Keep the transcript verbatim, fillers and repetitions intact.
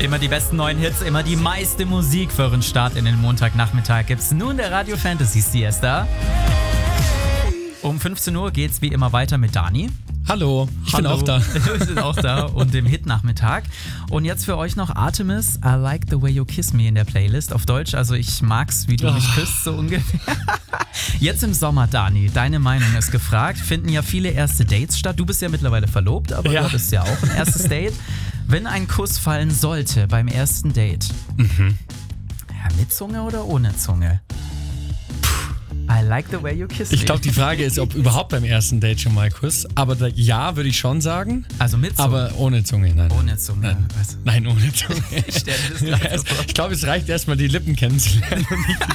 Immer die besten neuen Hits, immer die meiste Musik für euren Start in den Montagnachmittag gibt's nun der Radio Fantasy Siesta. Um fünfzehn Uhr geht's wie immer weiter mit Dani. Hallo, ich Hallo. bin auch da. Wir sind auch da und dem Hit-Nachmittag. Und jetzt für euch noch Artemis, I Like the Way You Kiss Me in der Playlist. Auf Deutsch, also ich mag's, wie du Oh. mich küsst, so ungefähr. Jetzt im Sommer, Dani, deine Meinung ist gefragt. Finden ja viele erste Dates statt. Du bist ja mittlerweile verlobt, aber Ja. du hattest ja auch ein erstes Date. Wenn ein Kuss fallen sollte beim ersten Date, Mhm. ja, mit Zunge oder ohne Zunge? I like the way you kiss me. Ich glaube, die Frage ist, ob überhaupt beim ersten Date schon mal Kuss. Aber da, ja, würde ich schon sagen. Also mit Zunge. Aber ohne Zunge, nein. Ohne Zunge. Nein, Was? nein ohne Zunge. Ich stell mir das grad so vor. Ich glaube, es reicht erstmal, die Lippen kennenzulernen.